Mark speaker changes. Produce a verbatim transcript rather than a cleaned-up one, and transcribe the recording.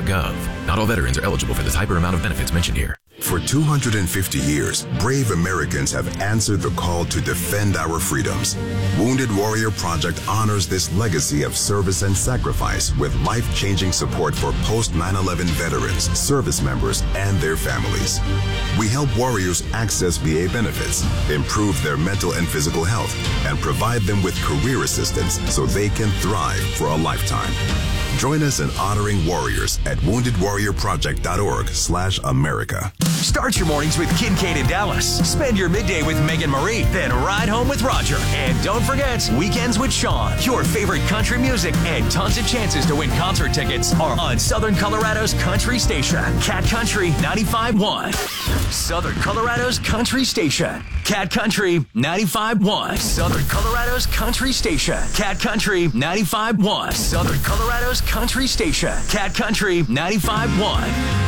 Speaker 1: gov. Not all veterans are eligible for the type or amount of benefits mentioned here.
Speaker 2: For two hundred fifty years, brave Americans have answered the call to defend our freedoms. Wounded Warrior Project honors this legacy of service and sacrifice with life-changing support for post nine eleven veterans, service members, and their families. We help warriors access V A benefits, improve their mental and physical health, and provide them with career assistance so they can thrive for a lifetime. Join us in honoring warriors at wounded warrior project dot org slash America.
Speaker 3: Start your mornings with Kincaid in Dallas. Spend your midday with Megan Marie. Then ride home with Roger. And don't forget, Weekends with Sean. Your favorite country music and tons of chances to win concert tickets are on Southern Colorado's country station, Cat Country ninety-five point one. Southern Colorado's country station, Cat Country ninety-five point one. Southern Colorado's country station, Cat Country ninety-five point one. Southern Colorado's country station, Cat Country ninety-five point one.